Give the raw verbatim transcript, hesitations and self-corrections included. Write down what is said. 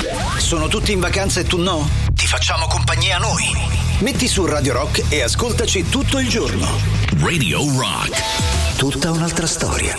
Sono tutti in vacanza e tu no? Ti facciamo compagnia noi. Metti su Radio Rock e ascoltaci tutto il giorno. Radio Rock. Tutta un'altra storia.